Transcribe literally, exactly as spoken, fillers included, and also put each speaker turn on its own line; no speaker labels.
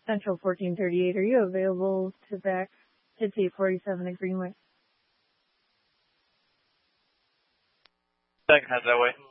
Central fourteen thirty-eight, are you available to back to T forty-seven at Greenway?
Second, heads that way.